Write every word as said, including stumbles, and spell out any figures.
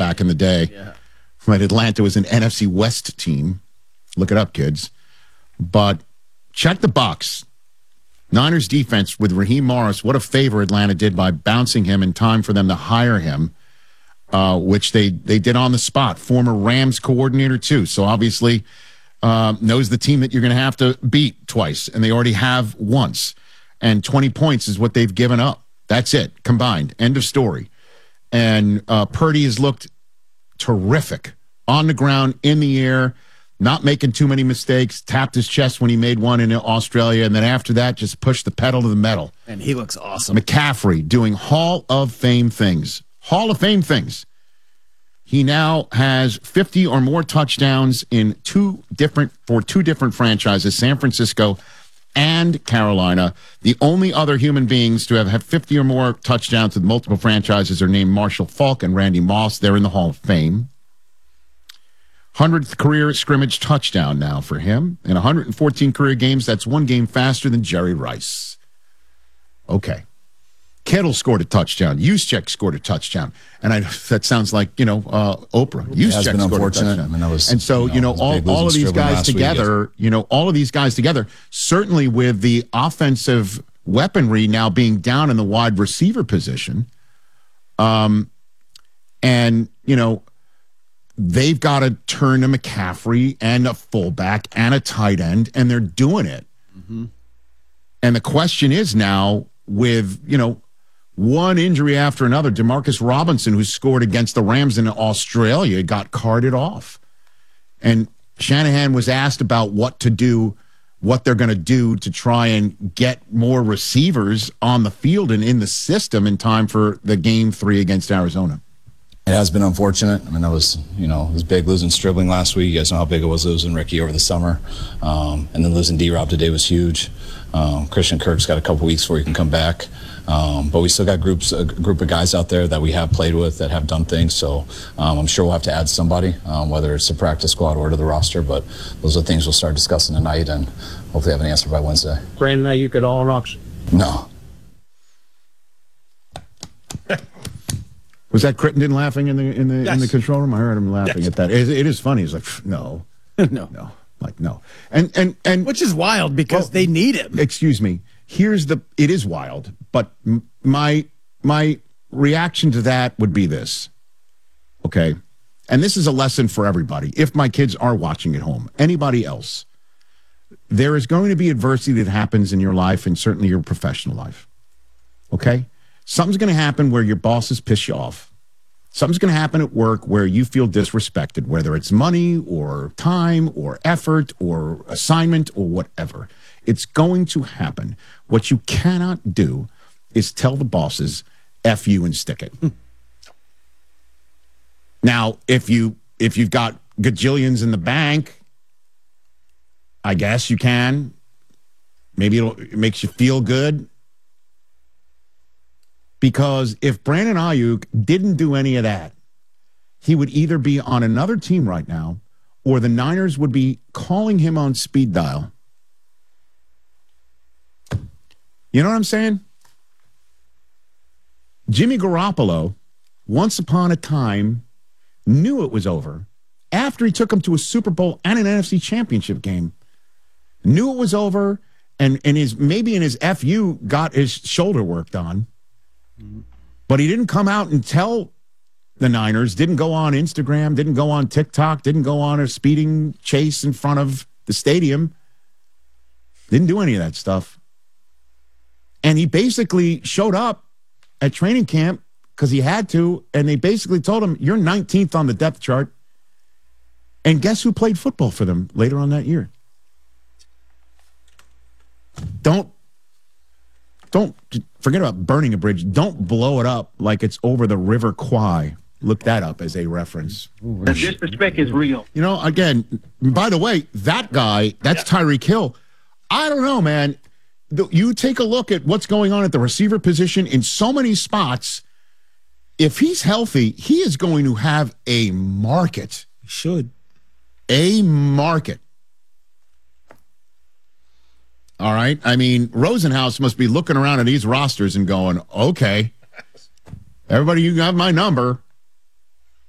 back in the day. Yeah. Right, Atlanta was an N F C West team. Look it up, kids. But check the box. Niners defense with Raheem Morris, what a favor Atlanta did by bouncing him in time for them to hire him, uh, which they, they did on the spot. Former Rams coordinator, too. So obviously uh, knows the team that you're going to have to beat twice, and they already have once. And twenty points is what they've given up. That's it, combined. End of story. And uh, Purdy has looked terrific on the ground, in the air, not making too many mistakes, tapped his chest when he made one in Australia, and then after that, just pushed the pedal to the metal. And he looks awesome. McCaffrey doing Hall of Fame things. Hall of Fame things. He now has fifty or more touchdowns in two different for two different franchises, San Francisco and Carolina. The only other human beings to have had fifty or more touchdowns with multiple franchises are named Marshall Faulk and Randy Moss. They're in the Hall of Fame. hundredth career scrimmage touchdown now for him. In one hundred fourteen career games, that's one game faster than Jerry Rice. Okay. Kittle scored a touchdown. Juszczyk scored a touchdown. And I, that sounds like, you know, uh, Oprah. Juszczyk scored a touchdown. I mean, that was, and so, you know, you know all, all of these guys together, you know, all of these guys together, certainly with the offensive weaponry now being down in the wide receiver position, um, and, you know, they've got to turn to McCaffrey and a fullback and a tight end, and they're doing it. Mm-hmm. And the question is now with, you know, one injury after another, Demarcus Robinson, who scored against the Rams in Australia, got carted off. And Shanahan was asked about what to do, what they're going to do to try and get more receivers on the field and in the system in time for the game three against Arizona. It has been unfortunate. I mean, that was, you know, it was big losing Stribling last week. You guys know how big it was losing Ricky over the summer. Um, and then losing D-Rob today was huge. Um, Christian Kirk's got a couple weeks before he can come back. Um, but we still got groups, a group of guys out there that we have played with that have done things. So um, I'm sure we'll have to add somebody, um, whether it's the practice squad or to the roster. But those are things we'll start discussing tonight and hopefully have an answer by Wednesday. Brandon Ayuk at all rocks? No. Was that Crittenden laughing in the in the yes. in the control room? I heard him laughing yes. at that. It, it is funny. He's like, no, no, no, like no, and and and which is wild because well, they need him. Excuse me. Here's the. It is wild, but my my reaction to that would be this. Okay, and this is a lesson for everybody. If my kids are watching at home, anybody else, there is going to be adversity that happens in your life and certainly your professional life. Okay. Something's going to happen where your bosses piss you off. Something's going to happen at work where you feel disrespected, whether it's money or time or effort or assignment or whatever. It's going to happen. What you cannot do is tell the bosses, F you and stick it. Now, if, you, if you've got gajillions in the bank, I guess you can. Maybe it'll, it makes you feel good. Because if Brandon Ayuk didn't do any of that, he would either be on another team right now or the Niners would be calling him on speed dial. You know what I'm saying? Jimmy Garoppolo, once upon a time, knew it was over after he took him to a Super Bowl and an N F C Championship game. Knew it was over and, and his maybe in his F U got his shoulder worked on. But he didn't come out and tell the Niners, didn't go on Instagram, didn't go on TikTok, didn't go on a speeding chase in front of the stadium. Didn't do any of that stuff. And he basically showed up at training camp because he had to, and they basically told him, you're nineteenth on the depth chart. And guess who played football for them later on that year? Don't Don't forget about burning a bridge. Don't blow it up like it's over the River Kwai. Look that up as a reference. The disrespect is real. You know, again, by the way, that guy, that's yeah. Tyreek Hill. I don't know, man. You take a look at what's going on at the receiver position in so many spots. If he's healthy, he is going to have a market. He should. A market. All right. I mean, Rosenhaus must be looking around at these rosters and going, okay, everybody, you got my number.